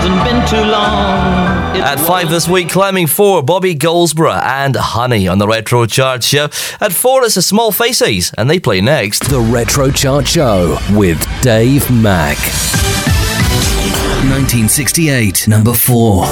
hasn't been too long. At 5 this week, climbing 4, Bobby Goldsborough and Honey on the Retro Chart Show. At 4, it's the Small Faces, and they play next. The Retro Chart Show with Dave Mack. 1968, number 4.